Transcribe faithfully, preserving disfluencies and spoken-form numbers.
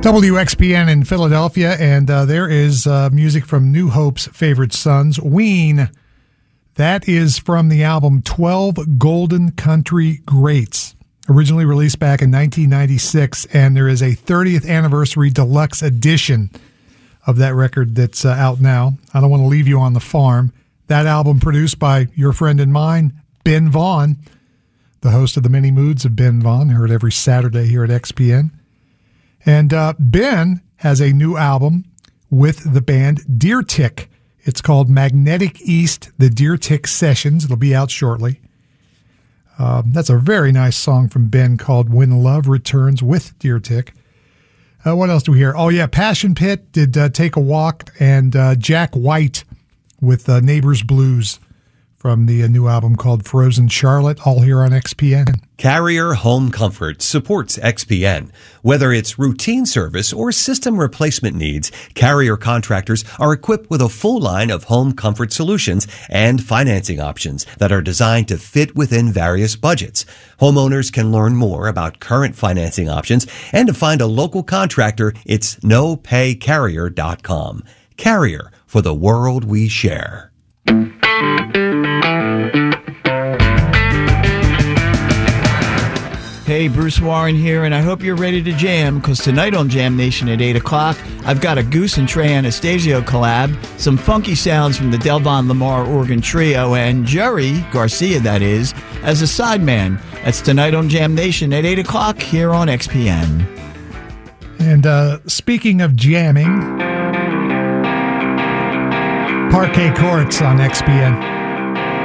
W X P N in Philadelphia, and uh, there is uh, music from New Hope's favorite sons, Ween. That is from the album twelve Golden Country Greats, originally released back in nineteen ninety-six, and there is a thirtieth anniversary deluxe edition of that record that's uh, out now. I Don't Want to Leave You on the Farm. That album produced by your friend and mine, Ben Vaughn, the host of the Many Moods of Ben Vaughn, heard every Saturday here at X P N. And uh, Ben has a new album with the band Deer Tick. It's called Magnetic East, the Deer Tick Sessions. It'll be out shortly. Uh, that's a very nice song from Ben called When Love Returns with Deer Tick. Uh, what else do we hear? Oh, yeah, Passion Pit did uh, Take a Walk, and uh, Jack White with uh, Neighbors Blues from the uh, new album called Frozen Charlotte, all here on X P N. Carrier Home Comfort supports X P N. Whether it's routine service or system replacement needs, Carrier contractors are equipped with a full line of home comfort solutions and financing options that are designed to fit within various budgets. Homeowners can learn more about current financing options, and to find a local contractor, it's no pay carrier dot com. Carrier, for the world we share. Hey, Bruce Warren here, and I hope you're ready to jam, because tonight on Jam Nation at eight o'clock, I've got a Goose and Trey Anastasio collab, some funky sounds from the Delvon Lamar Organ Trio, and Jerry Garcia, that is, as a sideman. That's tonight on Jam Nation at eight o'clock here on X P N. And uh, speaking of jamming, Parquet Courts on X P N.